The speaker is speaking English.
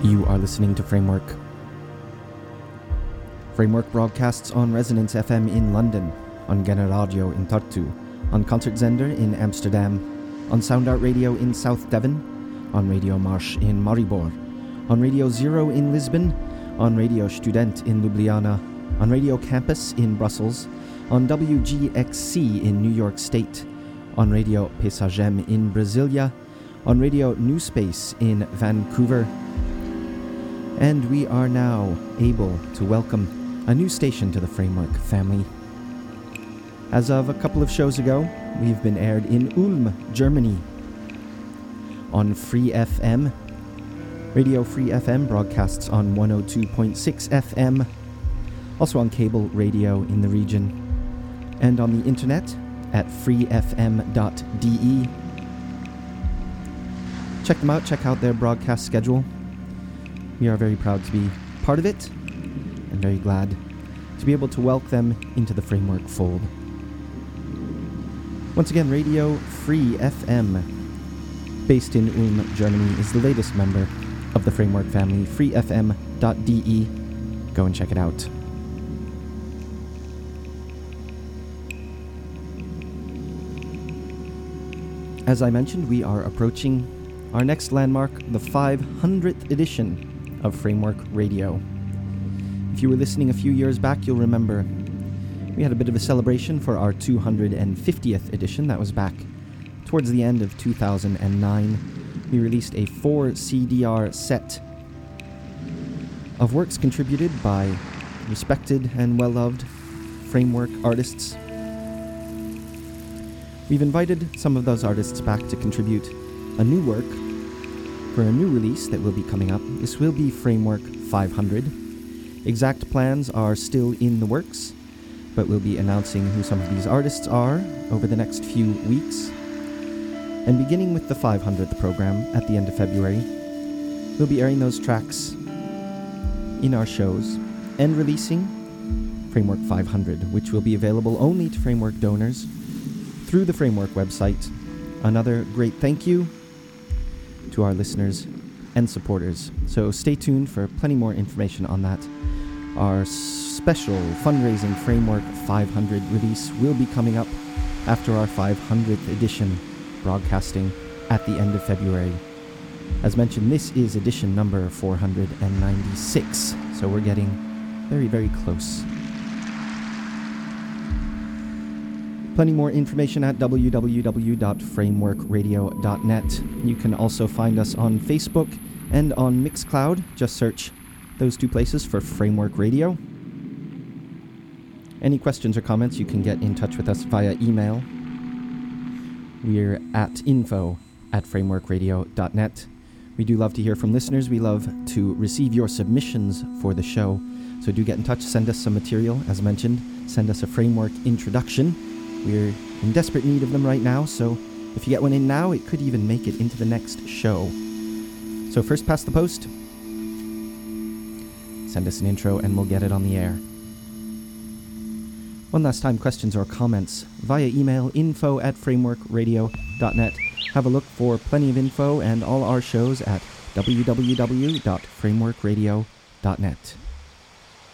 You are listening to Framework. Framework broadcasts on Resonance FM in London, on Generadio in Tartu, on Concertzender in Amsterdam, on Sound Art Radio in South Devon, on Radio Marsh in Maribor, on Radio Zero in Lisbon, on Radio Student in Ljubljana, on Radio Campus in Brussels, on WGXC in New York State, on Radio Pesagem in Brasilia, on Radio New Space in Vancouver, and we are now able to welcome a new station to the Framework family. As of a couple of shows ago, we've been aired in Ulm, Germany, on Free FM. Radio Free FM broadcasts on 102.6 FM, also on cable radio in the region, and on the internet at freefm.de. Check them out, check out their broadcast schedule. We are very proud to be part of it, and very glad to be able to welcome them into the Framework fold. Once again, Radio Free FM, based in Ulm, Germany, is the latest member of the Framework family, freefm.de. Go and check it out. As I mentioned, we are approaching our next landmark, the 500th edition of Framework Radio. If you were listening a few years back, you'll remember we had a bit of a celebration for our 250th edition. That was back towards the end of 2009. We released a 4 CDR set of works contributed by respected and well-loved Framework artists. We've invited some of those artists back to contribute a new work for a new release that will be coming up. This will be Framework 500. Exact plans are still in the works, but we'll be announcing who some of these artists are over the next few weeks. And beginning with the 500th program at the end of February, we'll be airing those tracks in our shows and releasing Framework 500, which will be available only to Framework donors through the Framework website. Another great thank you to our listeners and supporters. So stay tuned for plenty more information on that. Our special fundraising Framework 500 release will be coming up after our 500th edition, broadcasting at the end of February. As mentioned, this is edition number 496, so we're getting very, very close. Plenty more information at www.frameworkradio.net. You can also find us on Facebook and on Mixcloud. Just search those two places for Framework Radio. Any questions or comments, you can get in touch with us via email. We're at info@frameworkradio.net. We do love to hear from listeners. We love to receive your submissions for the show. So do get in touch, send us some material. As mentioned, send us a Framework introduction. We're in desperate need of them right now, so if you get one in now, it could even make it into the next show. So first past the post, send us an intro and we'll get it on the air. One last time, questions or comments via email, info@frameworkradio.net. Have a look for plenty of info and all our shows at www.frameworkradio.net.